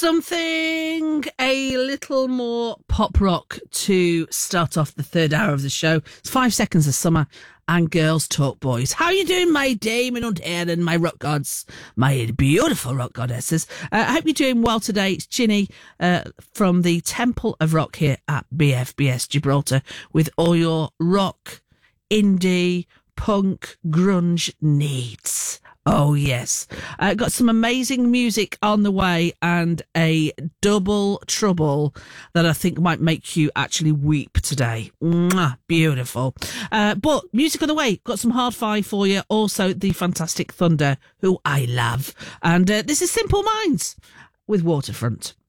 Something a little more pop rock to start off the third hour of the show. It's 5 seconds of summer and Girls Talk Boys. How you doing, my Damon and Aaron, my rock gods, my beautiful rock goddesses? I hope you're doing well today. It's Ginny from the Temple of Rock here at BFBS Gibraltar with all your rock, indie, punk, grunge needs. Oh, yes. Got some amazing music on the way and a double trouble that I think might make you actually weep today. Mwah, beautiful. But music on the way. Got some hard five for you. Also, the fantastic Thunder, who I love. And this is Simple Minds with Waterfront.